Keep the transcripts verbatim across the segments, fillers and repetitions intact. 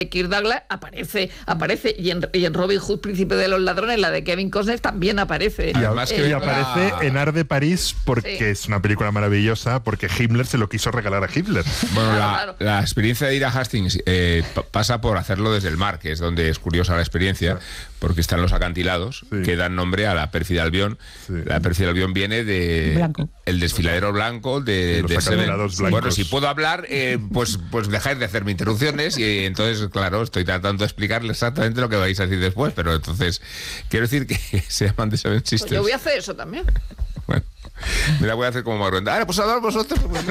Kirk Douglas aparece, aparece y en, y en Robin Hood, Príncipe de los Ladrones, la de Kevin Costner, también aparece. Y además que eh, aparece la... en Ar de París porque sí. es una película maravillosa, porque Himmler se lo quiso regalar a Hitler. Bueno, claro, la, claro. la experiencia de ir a Hastings eh, pasa por hacerlo desde el mar, que es donde es curiosa la experiencia, porque están los acantilados sí. que dan nombre a la pérfida Albión. Sí. La pérfida Albión viene de blanco. el desfiladero blanco de, los de acantilados blancos. Bueno, si puedo hablar, eh, pues pues dejáis de hacerme interrupciones y entonces, claro, estoy tratando de explicarles exactamente lo que vais a decir después, pero entonces quiero decir que se llaman The Seven Sisters. Pues yo voy a hacer eso también. Bueno, mira, voy a hacer como Marrón. Ahora, pues hablar vosotros. Pues,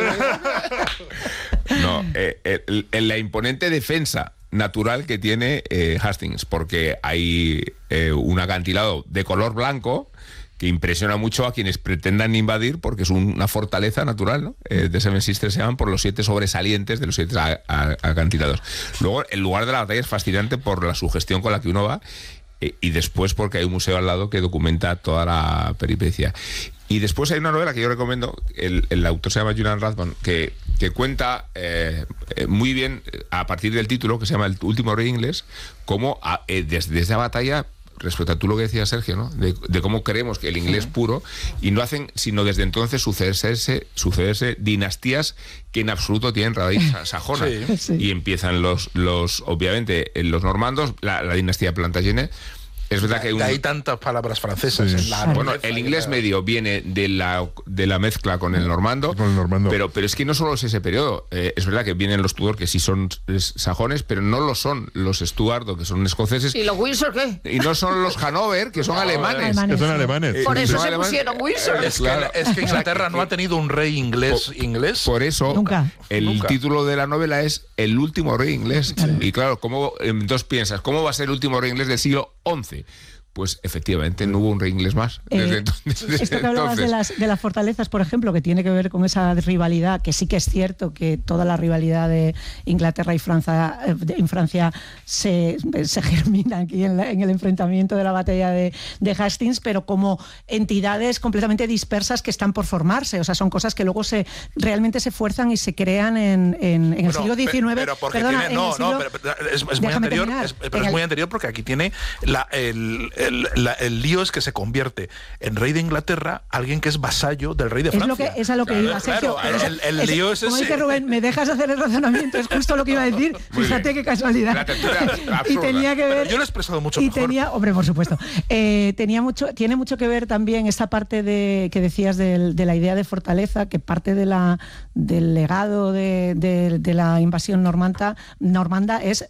no, eh, eh, en la imponente defensa natural que tiene eh, Hastings, porque hay eh, un acantilado de color blanco que impresiona mucho a quienes pretendan invadir, porque es una fortaleza natural, ¿no? Eh, de Seven Sisters se llaman por los siete sobresalientes de los siete a, a, acantilados. Luego, el lugar de la batalla es fascinante por la sugestión con la que uno va, eh, y después porque hay un museo al lado que documenta toda la peripecia. Y después hay una novela que yo recomiendo, el, el autor se llama Julian Rathbone, que, que cuenta eh, muy bien, a partir del título, que se llama El último rey inglés, cómo a, eh, desde, desde la batalla, respecto a tú lo que decía Sergio, ¿no? De, de cómo creemos que el inglés sí. puro, y no hacen sino desde entonces sucederse, sucederse dinastías que en absoluto tienen raíz sajona. Sí. Sí. Y empiezan los, los obviamente, los normandos, la, la dinastía Plantagenet. Es verdad que hay, un... hay tantas palabras francesas. Sí. En la bueno, el inglés medio viene de la, de la mezcla con el normando, con el normando. Pero, pero es que no solo es ese periodo. Eh, es verdad que vienen los Tudor, que sí son sajones, pero no lo son los Stuart, que son escoceses. ¿Y los Windsor qué? Y no son los Hanover, que son no, alemanes. Que son alemanes. Eh, Por eso se alemanes. pusieron Windsor. Es, claro. que, es que Inglaterra no ha tenido un rey inglés por, inglés. Por eso, Nunca. el Nunca. título de la novela es El último rey inglés. Sí. Y claro, ¿cómo, entonces piensas, ¿cómo va a ser el último rey inglés del siglo once? Pues efectivamente no hubo un rey inglés más desde eh, entonces. Desde esto que hablabas entonces. de las, de las fortalezas, por ejemplo, que tiene que ver con esa rivalidad, que sí que es cierto que toda la rivalidad de Inglaterra y Francia, eh, en Francia se, se germina aquí en, la, en el enfrentamiento de la batalla de, de Hastings, pero como entidades completamente dispersas que están por formarse. O sea, son cosas que luego se realmente se fuerzan y se crean en, en, en el bueno, siglo diecinueve. Pero porque Perdona, tiene, no, siglo, no, pero, pero es, es muy anterior, es, pero es el, muy anterior porque aquí tiene la, el El, la, el lío es que se convierte en rey de Inglaterra alguien que es vasallo del rey de Francia. Es, lo que, es a lo que claro, iba, Sergio. Claro, es, el, el es, lío es como ese. dice Rubén, me dejas hacer el razonamiento, es justo lo que iba a decir. Muy Fíjate bien. qué casualidad. La tertulia y tenía que ver. Pero yo lo he expresado mucho y mejor. Tenía, hombre, por supuesto. Eh, tenía mucho, tiene mucho que ver también esta parte de que decías de, de la idea de fortaleza, que parte de la, del legado de, de, de la invasión normanda, normanda es.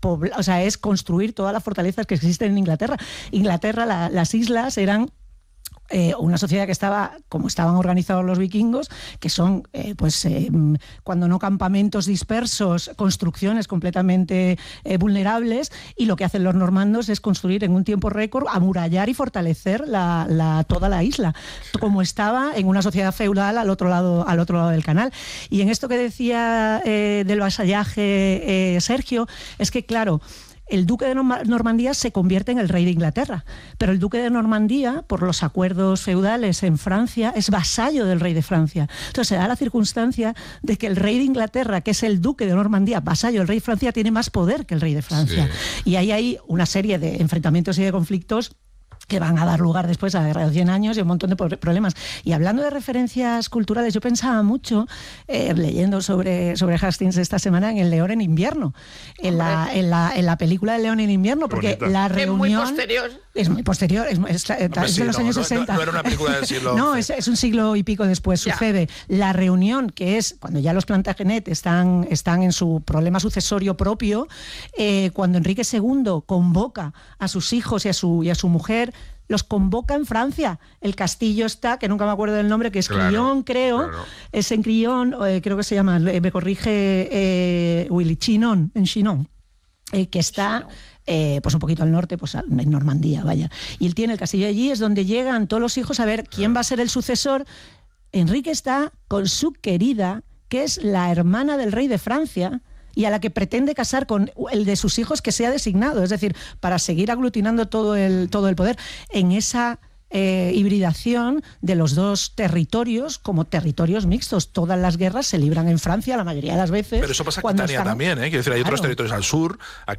O sea, es construir todas las fortalezas que existen en Inglaterra. Inglaterra, la, las islas eran eh, una sociedad que estaba, como estaban organizados los vikingos, que son, eh, pues, eh, cuando no campamentos dispersos, construcciones completamente eh, vulnerables, y lo que hacen los normandos es construir en un tiempo récord, amurallar y fortalecer la, la, toda la isla, como estaba en una sociedad feudal al otro lado, al otro lado del canal. Y en esto que decía eh, del vasallaje eh, Sergio, es que, claro, el duque de Normandía se convierte en el rey de Inglaterra, pero el duque de Normandía, por los acuerdos feudales en Francia, es vasallo del rey de Francia. Entonces se da la circunstancia de que el rey de Inglaterra, que es el duque de Normandía, vasallo del rey de Francia, tiene más poder que el rey de Francia. Sí. Y ahí hay una serie de enfrentamientos y de conflictos que van a dar lugar después a la guerra de cien años y un montón de problemas. Y hablando de referencias culturales, yo pensaba mucho, eh, leyendo sobre, sobre Hastings esta semana, en El León en invierno, en la, en, la, en la película El León en invierno, porque bonita. La reunión... Es muy posterior. Es muy posterior, es, es, es, Hombre, es sí, de los no, años no, sesenta. No, no era una película del siglo No, es, es un siglo y pico después, ya. Sucede. La reunión, que es cuando ya los Plantagenet están, están en su problema sucesorio propio, eh, cuando Enrique segundo convoca a sus hijos y a su, y a su mujer, los convoca en Francia. El castillo está, que nunca me acuerdo del nombre, que es claro, Crillon, creo. Claro. Es en Crillon, eh, creo que se llama, me corrige eh, Willy, Chinon, en Chinon, eh, que está... Eh, pues un poquito al norte, pues en Normandía, vaya. Y él tiene el castillo allí, es donde llegan todos los hijos a ver quién va a ser el sucesor. Enrique está con su querida, que es la hermana del rey de Francia, y a la que pretende casar con el de sus hijos que sea designado, es decir, para seguir aglutinando todo el, todo el poder en esa... Eh, hibridación de los dos territorios como territorios mixtos. Todas las guerras se libran en Francia la mayoría de las veces. Pero eso pasa en Aquitania están... también, ¿eh? Quiero decir, hay claro. otros territorios al sur. Aquí